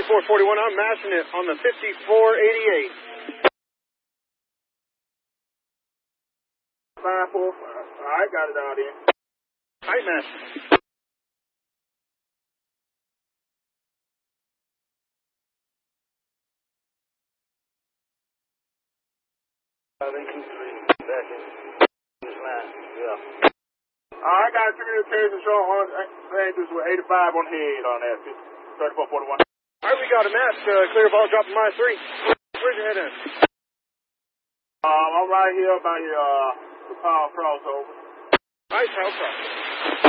3441, I'm mashing it on the 5488. 5-4. Alright, got it out in. Tight mash. Back in this line. Yeah. Alright, got a communication showing on Angels with 85 on the head on that. 3441. Alright, we got a match. Clear ball dropping my 3. Where's your head at? I'm right here by the power crossover. Nice, how cross.